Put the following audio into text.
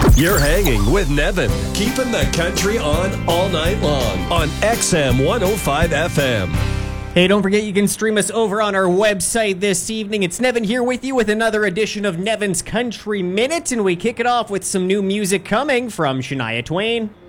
You're hanging with Nevin, keeping the country on all night long on XM 105 FM. Hey, don't forget you can stream us over on our website this evening. It's Nevin here with you with another edition of Nevin's Country Minute, and we kick it off with some new music coming from Shania Twain.